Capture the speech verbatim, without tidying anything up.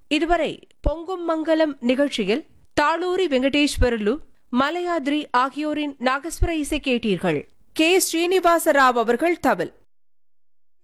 இதுவரை பொங்கும் மங்கலம் நிகழ்ச்சியில் தாளூரி வெங்கடேஸ்வரலு, மலையாத்ரி ஆகியோரின் நாகஸ்வர இசை கேட்டீர்கள். கே ஸ்ரீனிவாச ராவ் அவர்கள் தவில்,